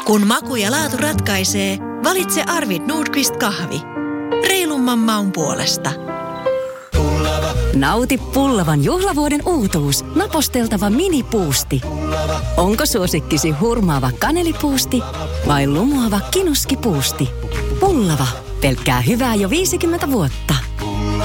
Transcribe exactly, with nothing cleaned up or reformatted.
Kun maku ja laatu ratkaisee, valitse Arvid Nordqvist kahvi. Reilumman maun puolesta. Nauti pullavan juhlavuoden uutuus. Naposteltava minipuusti. Onko suosikkisi hurmaava kanelipuusti vai lumoava kinuskipuusti? Pullava. Pelkkää hyvää jo viisikymmentä vuotta.